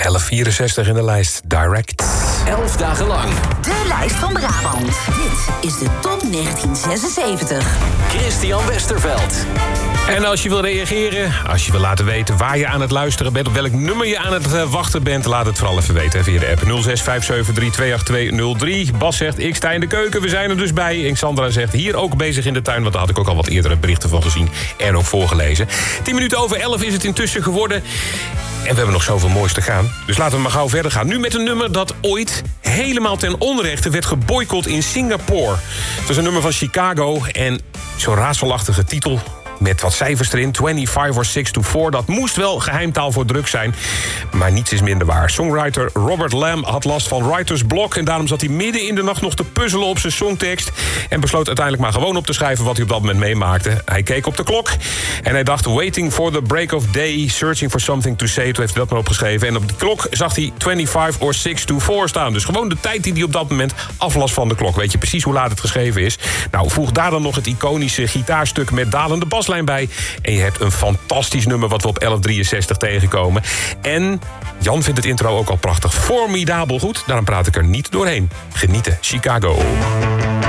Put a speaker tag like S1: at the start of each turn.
S1: 1164 in de lijst, direct.
S2: 11 dagen lang.
S3: De lijst van Brabant. Dit is de top 1976.
S2: Christian Westerveld.
S1: En als je wil reageren, als je wil laten weten waar je aan het luisteren bent, op welk nummer je aan het wachten bent, laat het vooral even weten via de app 0657328203. Bas zegt, ik sta in de keuken, we zijn er dus bij. En Sandra zegt, hier ook bezig in de tuin, want daar had ik ook al wat eerdere berichten van gezien en ook voorgelezen. 10 minuten over 11 is het intussen geworden. En we hebben nog zoveel moois te gaan. Dus laten we maar gauw verder gaan. Nu met een nummer dat ooit helemaal ten onrechte werd geboycott in Singapore. Het was een nummer van Chicago en zo'n raadselachtige titel met wat cijfers erin, 25 or 6 to 4. Dat moest wel geheimtaal voor drugs zijn, maar niets is minder waar. Songwriter Robert Lamb had last van writer's block en daarom zat hij midden in de nacht nog te puzzelen op zijn songtekst en besloot uiteindelijk maar gewoon op te schrijven wat hij op dat moment meemaakte. Hij keek op de klok en hij dacht, waiting for the break of day, searching for something to say. Toen heeft hij dat maar opgeschreven en op de klok zag hij 25 or 6 to 4 staan. Dus gewoon de tijd die hij op dat moment aflas van de klok. Weet je precies hoe laat het geschreven is? Nou, voeg daar dan nog het iconische gitaarstuk met dalende baslijn bij en je hebt een fantastisch nummer wat we op 1163 tegenkomen. En Jan vindt het intro ook al prachtig. Formidabel goed, daarom praat ik er niet doorheen. Genieten, Chicago.